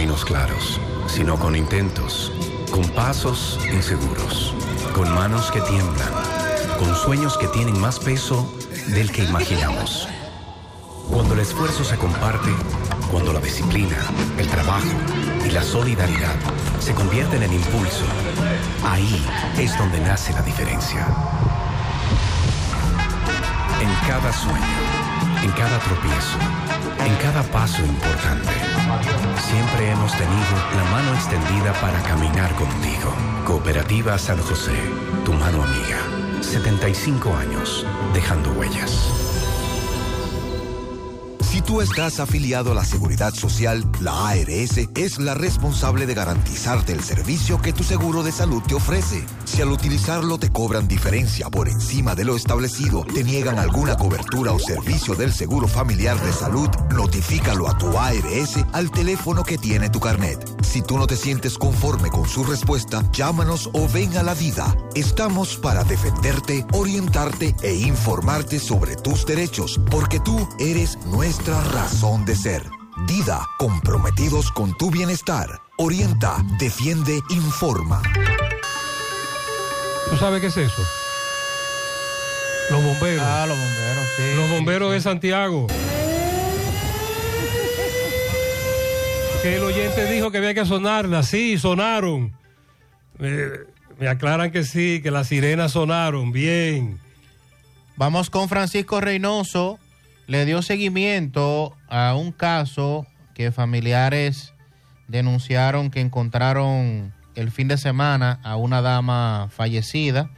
caminos claros, sino con intentos, con pasos inseguros, con manos que tiemblan, con sueños que tienen más peso del que imaginamos. Cuando el esfuerzo se comparte, cuando la disciplina, el trabajo y la solidaridad se convierten en impulso, ahí es donde nace la diferencia. En cada sueño, en cada tropiezo, en cada paso importante, siempre hemos tenido la mano extendida para caminar contigo. Cooperativa San José, tu mano amiga. 75 años, dejando huellas. Si tú estás afiliado a la Seguridad Social, la ARS es la responsable de garantizarte el servicio que tu seguro de salud te ofrece. Si al utilizarlo te cobran diferencia por encima de lo establecido, te niegan alguna cobertura o servicio del Seguro Familiar de Salud, notifícalo a tu ARS al teléfono que tiene tu carnet. Si tú no te sientes conforme con su respuesta, llámanos o ven a la Dida. Estamos para defenderte, orientarte e informarte sobre tus derechos, porque tú eres nuestra razón de ser. Dida, comprometidos con tu bienestar. Orienta, defiende, informa. ¿Tú sabes qué es eso? Los bomberos. Ah, los bomberos, sí. Los bomberos de Santiago. Que el oyente dijo que había que sonarla. Sí, sonaron. Me aclaran que sí, que las sirenas sonaron. Bien. Vamos con Francisco Reynoso. Le dio seguimiento a un caso que familiares denunciaron que encontraron el fin de semana a una dama fallecida.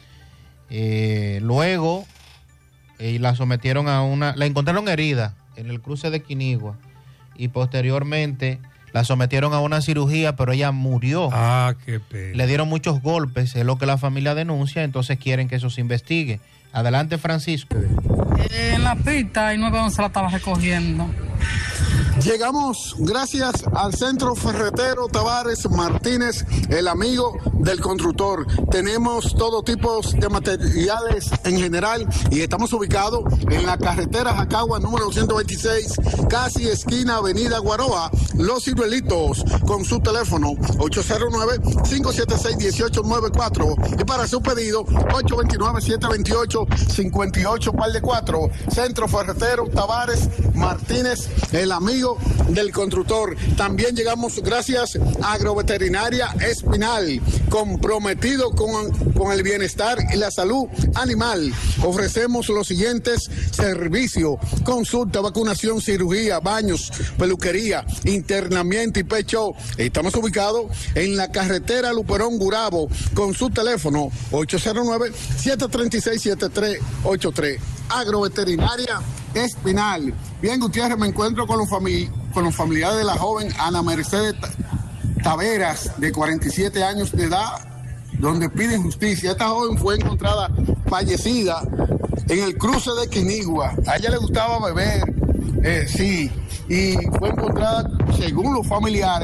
Luego la sometieron la encontraron herida en el cruce de Quinigua y posteriormente la sometieron a una cirugía, pero ella murió. Ah, qué pena. Le dieron muchos golpes, es lo que la familia denuncia, entonces quieren que eso se investigue. Adelante, Francisco. En la pista y 911 la estaba recogiendo. Llegamos gracias al Centro Ferretero Tavares Martínez, el amigo del constructor. Tenemos todo tipo de materiales en general y estamos ubicados en la carretera Jacagua número 226, casi esquina Avenida Guaroa, Los Ciruelitos, con su teléfono 809-576-1894 y para su pedido 829-728-5844. Centro Ferretero Tavares Martínez, el amigo del constructor. También llegamos gracias a Agroveterinaria Espinal, comprometido con el bienestar y la salud animal. Ofrecemos los siguientes servicios: consulta, vacunación, cirugía, baños, peluquería, internamiento y pecho. Estamos ubicados en la carretera Luperón Gurabo con su teléfono 809-736-7383. Agroveterinaria Espinal. Bien, Gutiérrez, me encuentro con los familiares de la joven Ana Mercedes Taveras, de 47 años de edad, donde piden justicia. Esta joven fue encontrada fallecida en el cruce de Quinigua. A ella le gustaba beber, sí, y fue encontrada, según los familiares,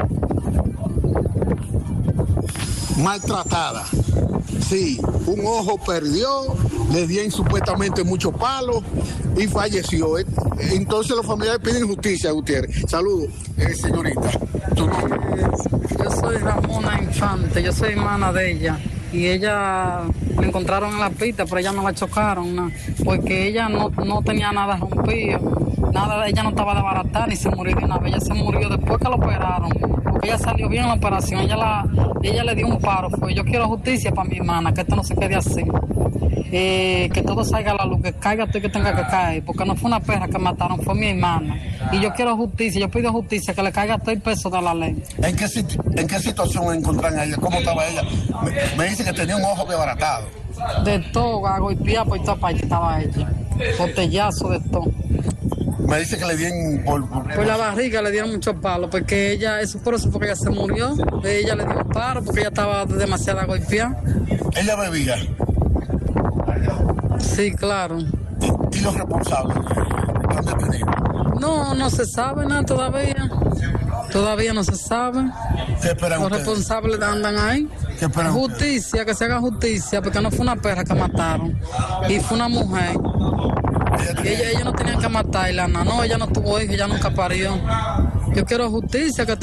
maltratada. Sí, un ojo perdió, le dieron supuestamente muchos palos y falleció. Entonces los familiares piden justicia, Gutiérrez. Saludos, señorita. ¿Tu nombre? Yo soy Ramona Infante, yo soy hermana de ella. Y ella la encontraron en la pista, pero ella no la chocaron, ¿no? Porque ella no tenía nada rompido, nada, ella no estaba desbaratada ni se murió de una vez, ella se murió después que la operaron, porque ella salió bien en la operación, ella le dio un paro, fue: yo quiero justicia para mi hermana, que esto no se quede así, que todo salga a la luz, que caiga todo y que tenga que caer, porque no fue una perra que mataron, fue mi hermana, y yo quiero justicia, yo pido justicia, que le caiga todo el peso de la ley. ¿En qué situación encontraron a ella? ¿Cómo estaba ella? Me dice que tenía un ojo desbaratado. De todo, a golpear por toda parte estaba ella, botellazo de todo. Me dice que le dieron por la barriga le dieron muchos palos, porque ella, eso por eso, porque ella se murió, ella le dio un paro, porque ella estaba demasiado golpeada. ¿Ella bebía? Sí, claro. ¿Y los responsables? ¿Dónde tenían? No se sabe nada todavía. Todavía no se sabe. ¿Qué esperan los ustedes? Responsables andan ahí. ¿Qué esperan justicia, ustedes? Que se haga justicia, porque no fue una perra que mataron, y fue una mujer. Ella no tenía que matarla, no, ella no tuvo hijos, ella nunca parió. Yo quiero justicia, que